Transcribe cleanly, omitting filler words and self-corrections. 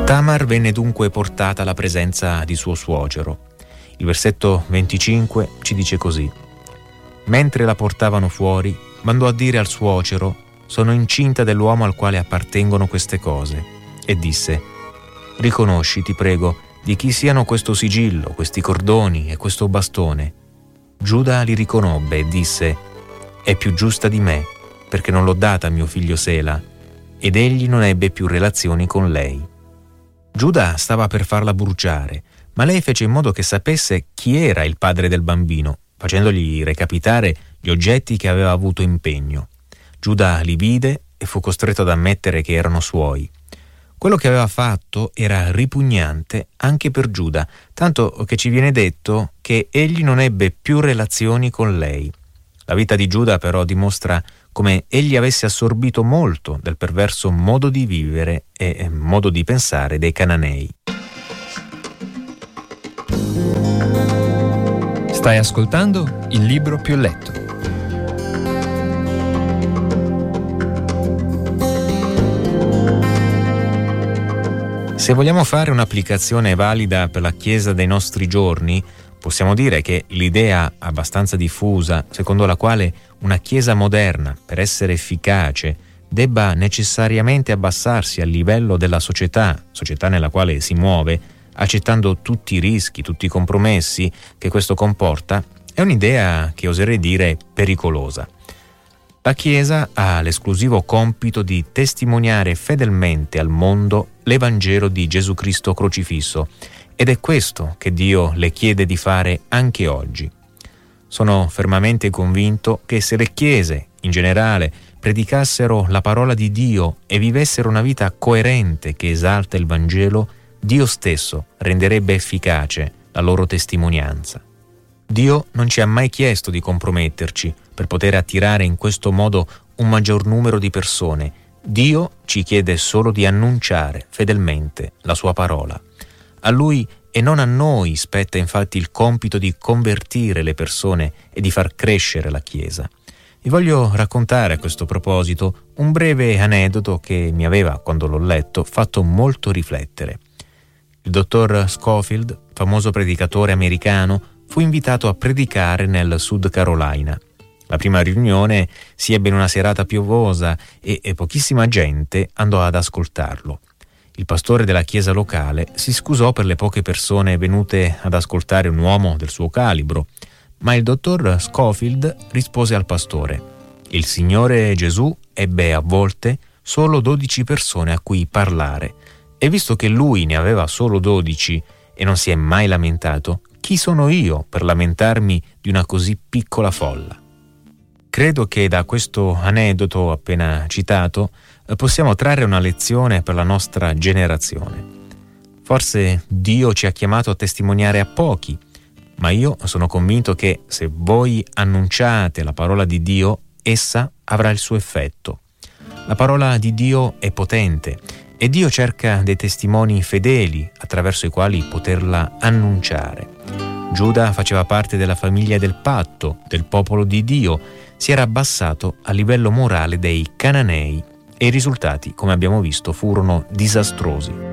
Tamar venne dunque portata alla presenza di suo suocero. Il versetto 25 ci dice così: mentre la portavano fuori, mandò a dire al suocero: sono incinta dell'uomo al quale appartengono queste cose. E disse: riconosci, ti prego, di chi siano questo sigillo, questi cordoni e questo bastone. Giuda li riconobbe e disse: è più giusta di me, perché non l'ho data a mio figlio Sela. Ed egli non ebbe più relazioni con lei. Giuda stava per farla bruciare, ma lei fece in modo che sapesse chi era il padre del bambino, facendogli recapitare gli oggetti che aveva avuto in pegno. Giuda li vide e fu costretto ad ammettere che erano suoi. Quello che aveva fatto era ripugnante anche per Giuda, tanto che ci viene detto che egli non ebbe più relazioni con lei. La vita di Giuda però dimostra come egli avesse assorbito molto del perverso modo di vivere e modo di pensare dei cananei. Stai ascoltando Il libro più letto. Se vogliamo fare un'applicazione valida per la Chiesa dei nostri giorni, possiamo dire che l'idea abbastanza diffusa, secondo la quale una Chiesa moderna, per essere efficace, debba necessariamente abbassarsi al livello della società nella quale si muove, accettando tutti i rischi, tutti i compromessi che questo comporta, è un'idea che oserei dire pericolosa. La Chiesa ha l'esclusivo compito di testimoniare fedelmente al mondo l'Evangelo di Gesù Cristo crocifisso, ed è questo che Dio le chiede di fare anche oggi. Sono fermamente convinto che se le chiese, in generale, predicassero la parola di Dio e vivessero una vita coerente che esalta il Vangelo, Dio stesso renderebbe efficace la loro testimonianza. Dio non ci ha mai chiesto di comprometterci per poter attirare in questo modo un maggior numero di persone. Dio ci chiede solo di annunciare fedelmente la sua parola. A Lui e non a noi spetta infatti il compito di convertire le persone e di far crescere la Chiesa. Vi voglio raccontare a questo proposito un breve aneddoto che mi aveva, quando l'ho letto, fatto molto riflettere. Il dottor Scofield, famoso predicatore americano, fu invitato a predicare nel Sud Carolina. La prima riunione si ebbe in una serata piovosa e pochissima gente andò ad ascoltarlo. Il pastore della chiesa locale si scusò per le poche persone venute ad ascoltare un uomo del suo calibro, ma il dottor Scofield rispose al pastore: il Signore Gesù ebbe a volte solo 12 persone a cui parlare, e visto che lui ne aveva solo 12 e non si è mai lamentato, chi sono io per lamentarmi di una così piccola folla? Credo che da questo aneddoto appena citato possiamo trarre una lezione per la nostra generazione. Forse Dio ci ha chiamato a testimoniare a pochi, ma io sono convinto che se voi annunciate la parola di Dio, essa avrà il suo effetto. La parola di Dio è potente e Dio cerca dei testimoni fedeli attraverso i quali poterla annunciare. Giuda faceva parte della famiglia del patto, del popolo di Dio, si era abbassato a livello morale dei cananei e i risultati, come abbiamo visto, furono disastrosi.